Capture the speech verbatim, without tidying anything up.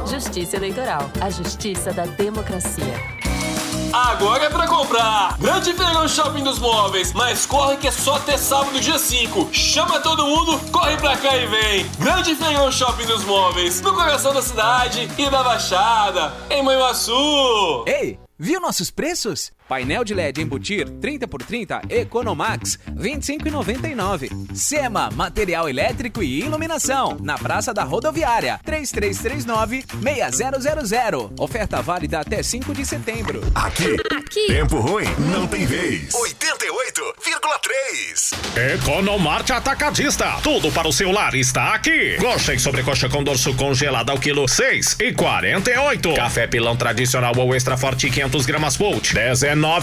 Justiça Eleitoral, a justiça da democracia. Agora é pra comprar! Grande Feirão Shopping dos Móveis, mas corre que é só até sábado, dia cinco. Chama todo mundo, corre pra cá e vem! Grande Feirão Shopping dos Móveis, no coração da cidade e da Baixada, em Manhuaçu! Ei, viu nossos preços? Painel de L E D Embutir trinta por trinta Economax vinte e cinco reais e noventa e nove centavos. SEMA, material elétrico e iluminação, na Praça da Rodoviária, três três três nove, seis zero zero zero. Oferta válida até cinco de setembro. Aqui, Aqui. Tempo ruim não tem vez. oitenta e oito vírgula três. Economarte Atacadista. Tudo para o seu lar está aqui. Coxa e sobrecoxa com dorso congelado ao quilo seis e quarenta e oito. Café pilão tradicional ou extra forte quinhentas gramas Volt dez